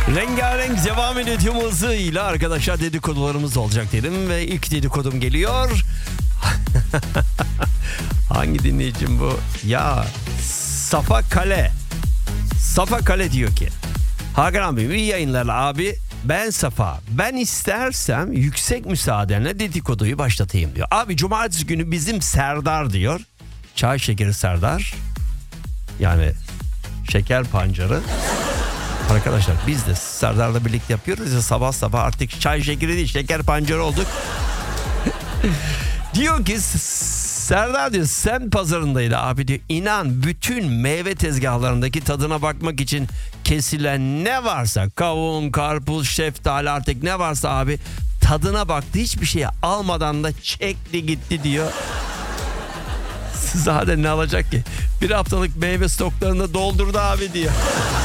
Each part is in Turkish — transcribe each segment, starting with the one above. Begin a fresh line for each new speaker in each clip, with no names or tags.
Rengarenk devam ediyor tüm hızıyla arkadaşlar, dedikodularımız olacak dedim ve ilk dedikodum geliyor. Hangi dinleyicim bu? Ya Safa Kale. Safa Kale diyor ki, Hakan abi iyi yayınlar abi. Ben Safa. Ben istersem yüksek müsaadenle dedikoduyu başlatayım diyor. Abi cumartesi günü bizim Serdar diyor. Çay şekeri Serdar. Yani şeker pancarı. Arkadaşlar biz de Serdar'la birlikte yapıyoruz ya, sabah sabah artık çay şekeri değil şeker pancarı olduk. Diyor ki Serdar diyor sen pazarındaydı abi diyor. İnan bütün meyve tezgahlarındaki tadına bakmak için kesilen ne varsa, kavun, karpuz, şeftali, artık ne varsa abi tadına baktı, hiçbir şey almadan da çekti gitti diyor. Zaten ne alacak ki? Bir haftalık meyve stoklarını doldurdu abi diyor.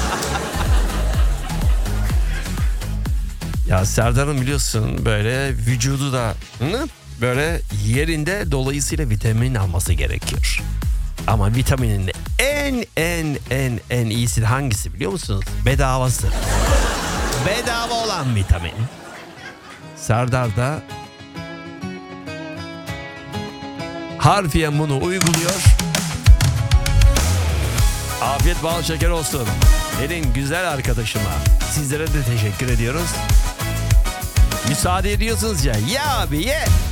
Ya Serdar'ın biliyorsun böyle vücudu da böyle yerinde, dolayısıyla vitamin alması gerekiyor. Ama vitaminin en iyisi hangisi biliyor musunuz? Bedavası. Bedava olan vitamin. Serdar da harfiyen bunu uyguluyor. Afiyet bal şeker olsun. Benim güzel arkadaşıma. Sizlere de teşekkür ediyoruz. Müsaade ediyorsunuz ya. Ya abi ye.